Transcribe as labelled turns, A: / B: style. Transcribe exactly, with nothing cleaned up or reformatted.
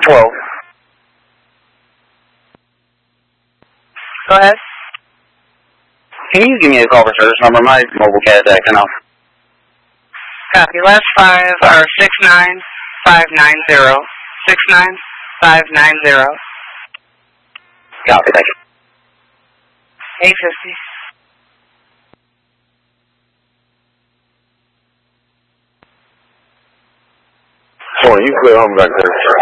A: twelve.
B: Go ahead.
A: Can you give me a call for service number? My mobile cat is acting off.
B: Copy. Last five are six nine five nine zero. Six nine five nine zero.
A: Copy, thank you.
B: eight fifty.
A: Morning, you clear home back there.